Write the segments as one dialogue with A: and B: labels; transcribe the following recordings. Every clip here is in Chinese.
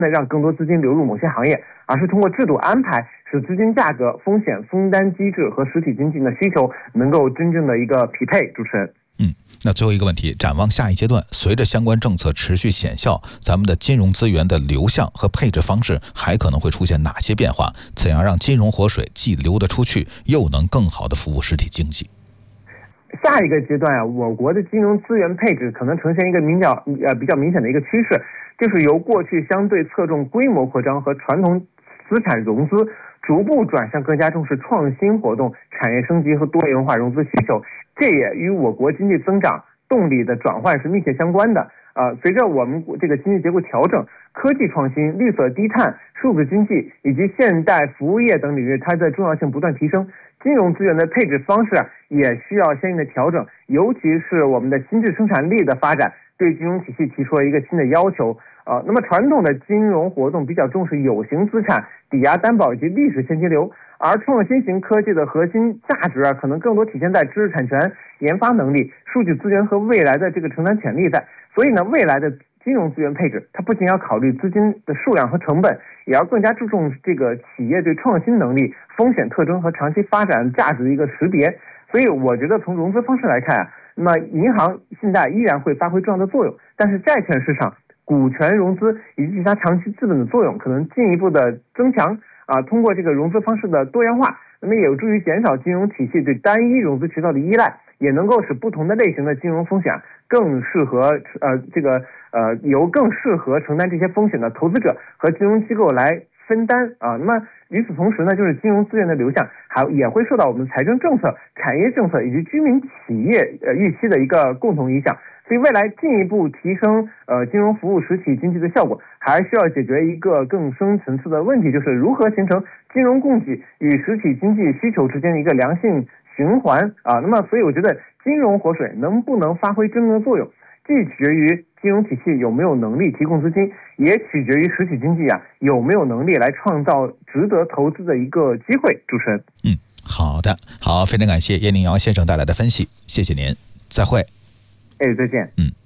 A: 让更多资金流入某些行业，而是通过制度安排，使资金价格、风险分担机制和实体经济的需求能够真正的一个匹配。主持人。
B: 那最后一个问题，展望下一阶段，随着相关政策持续显效，咱们的金融资源的流向和配置方式还可能会出现哪些变化？怎样让金融活水既流得出去，又能更好地服务实体经济？
A: 下一个阶段我国的金融资源配置可能呈现一个比较明显的一个趋势，就是由过去相对侧重规模扩张和传统资产融资，逐步转向更加重视创新活动、产业升级和多元化融资需求。这也与我国经济增长动力的转换是密切相关的。随着我们这个经济结构调整，科技创新、绿色低碳、数字经济以及现代服务业等领域，它的重要性不断提升，金融资源的配置方式也需要相应的调整，尤其是我们的新质生产力的发展，对金融体系提出了一个新的要求。那么传统的金融活动比较重视有形资产、抵押担保以及历史现金流，而创新型科技的核心价值可能更多体现在知识产权、研发能力、数据资源和未来的这个承担潜力在。所以呢，未来的金融资源配置，它不仅要考虑资金的数量和成本，也要更加注重这个企业对创新能力、风险特征和长期发展价值的一个识别。所以我觉得从融资方式来看那么银行、信贷依然会发挥重要的作用，但是债券市场、股权融资以及其他长期资本的作用可能进一步的增强。通过这个融资方式的多元化，那么也有助于减少金融体系对单一融资渠道的依赖，也能够使不同的类型的金融风险更适合由更适合承担这些风险的投资者和金融机构来分担。那么与此同时呢，就是金融资源的流向也会受到我们财政政策、产业政策以及居民企业预期的一个共同影响。所以未来进一步提升金融服务实体经济的效果，还需要解决一个更深层次的问题，就是如何形成金融供给与实体经济需求之间的一个良性循环。那么所以我觉得金融活水能不能发挥真正的作用，既取决于金融体系有没有能力提供资金，也取决于实体经济有没有能力来创造值得投资的一个机会。主持人。
B: 好的，好，非常感谢叶宁尧先生带来的分析，谢谢您，再会。
A: 再见。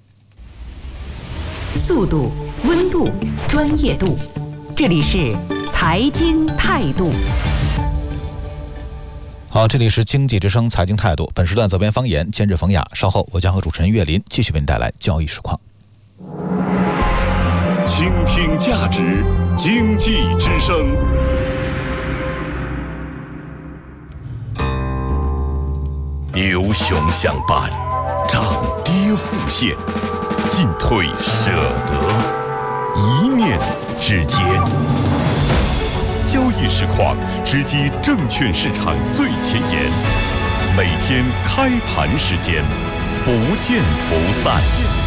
C: 速度、温度、专业度，这里是财经态度。
B: 好，这里是经济之声财经态度，本时段责编方言，监制冯雅。稍后我将和主持人岳林继续为您带来交易实况。
D: 倾听价值，经济之声。牛熊相伴，涨跌互现，进退舍得，一念之间。交易实况直击证券市场最前沿，每天开盘时间不见不散。